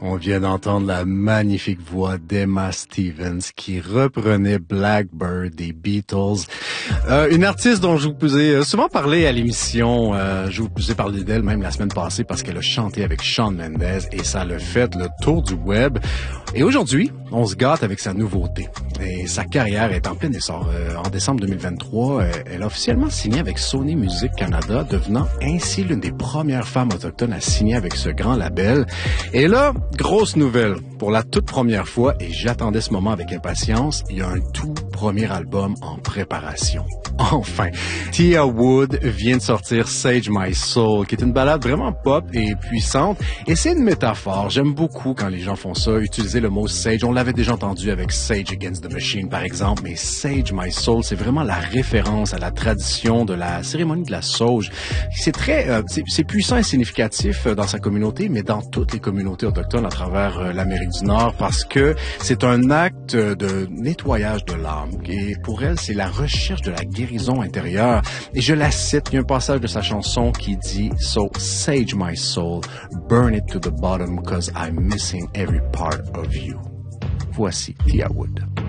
On vient d'entendre la magnifique voix d'Emma Stevens qui reprenait Blackbird des Beatles. Une artiste dont je vous ai souvent parlé à l'émission. Je vous ai parlé d'elle même la semaine passée parce qu'elle a chanté avec Shawn Mendes et ça l'a fait le tour du web. Et aujourd'hui, on se gâte avec sa nouveauté. Et sa carrière est en plein essor. En décembre 2023, elle a officiellement signé avec Sony Music Canada, devenant ainsi l'une des premières femmes autochtones à signer avec ce grand label. Et là, grosse nouvelle. Pour la toute première fois, et j'attendais ce moment avec impatience, il y a un tout premier album en préparation. Enfin, Tia Wood vient de sortir Sage My Soul, qui est une ballade vraiment pop et puissante. Et c'est une métaphore. J'aime beaucoup quand les gens font ça, utiliser le mot sage. On l'avait déjà entendu avec Sage Against the Machine, par exemple, mais Sage My Soul, c'est vraiment la référence à la tradition de la cérémonie de la sauge. C'est très, c'est puissant et significatif dans sa communauté, mais dans toutes les communautés autochtones à travers l'Amérique du Nord, parce que c'est un acte de nettoyage de l'âme. Et pour elle, c'est la recherche de la guérison intérieure. Et je la cite, il y a un passage de sa chanson qui dit « So sage my soul, burn it to the bottom, 'cause I'm missing every part of you ». Voici Tia Wood.